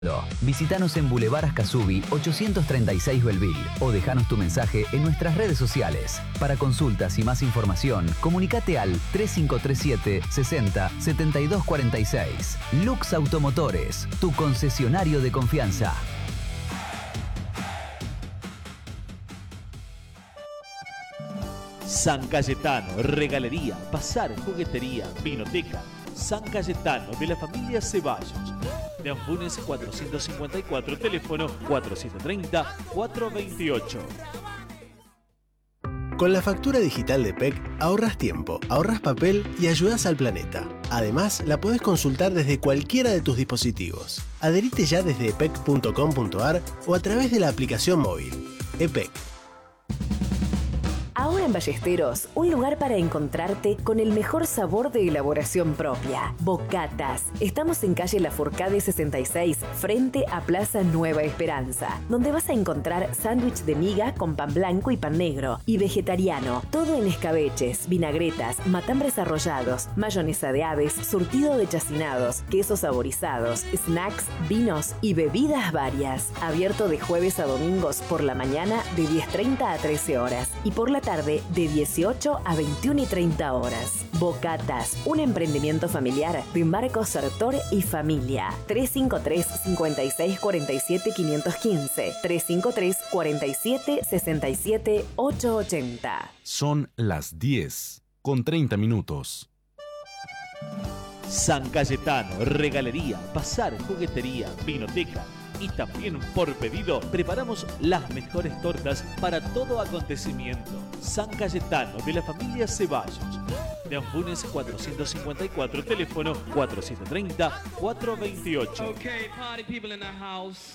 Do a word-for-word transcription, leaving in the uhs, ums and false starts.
Visítanos en Boulevard Ascasubi ochocientos treinta y seis Belleville o dejanos tu mensaje en nuestras redes sociales. Para consultas y más información, comunicate al tres cinco tres siete, sesenta, setenta y dos cuarenta y seis. Lux Automotores, tu concesionario de confianza. San Cayetano, regalería, bazar, juguetería, vinoteca. San Cayetano de la familia Ceballos. De Ambunes cuatrocientos cincuenta y cuatro, teléfono cuatrocientos treinta, cuatrocientos veintiocho. Con la factura digital de P E C ahorras tiempo, ahorras papel y ayudas al planeta. Además, la podés consultar desde cualquiera de tus dispositivos. Adherite ya desde e p e c punto com punto a r o a través de la aplicación móvil. E P E C. Ahora en Ballesteros, un lugar para encontrarte con el mejor sabor de elaboración propia. Bocatas. Estamos en calle Lafourcade sesenta y seis, frente a Plaza Nueva Esperanza, donde vas a encontrar sándwich de miga con pan blanco y pan negro, y vegetariano. Todo en escabeches, vinagretas, matambres arrollados, mayonesa de aves, surtido de chacinados, quesos saborizados, snacks, vinos y bebidas varias. Abierto de jueves a domingos por la mañana de diez treinta a trece horas y por la tarde de dieciocho a veintiuna y treinta horas. Bocatas, un emprendimiento familiar de Marcos Sartor y familia. tres cinco tres, cinco seis cuatro siete, cinco uno cinco, tres cinco tres, cuatro siete, seis siete, ocho ocho cero. Son las diez con treinta minutos. San Cayetano, regalería, bazar, juguetería, vinoteca. Y también por pedido preparamos las mejores tortas para todo acontecimiento. San Cayetano de la familia Ceballos. De Ambunes cuatrocientos cincuenta y cuatro, teléfono cuatrocientos treinta, cuatrocientos veintiocho. Okay, party people in the house.